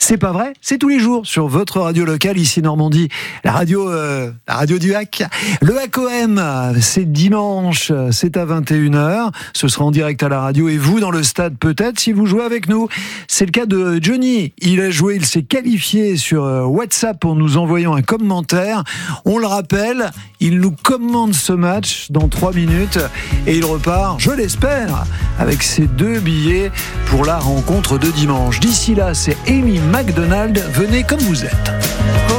C'est pas vrai, c'est tous les jours sur votre radio locale ici Normandie, la radio du Hack. Le Hack OM, c'est dimanche, c'est à 21h. Ce sera en direct à la radio et vous dans le stade peut-être si vous jouez avec nous. C'est le cas de Johnny. Il a joué, il s'est qualifié sur WhatsApp en nous envoyant un commentaire. On le rappelle, il nous commande ce match dans 3 minutes et il repart, je l'espère, avec ses 2 billets pour la rencontre de dimanche. D'ici là, c'est Amy McDonald. Venez comme vous êtes.